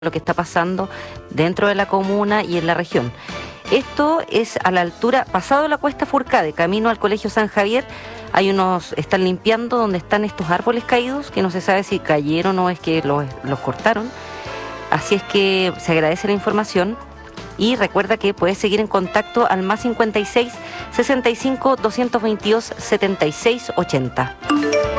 lo que está pasando dentro de la comuna y en la región. Esto es a la altura, pasado la Cuesta Furcade, camino al Colegio San Javier. Están limpiando donde están estos árboles caídos, que no se sabe si cayeron o es que los cortaron. Así es que se agradece la información y recuerda que puedes seguir en contacto al +56 65 222 76 80.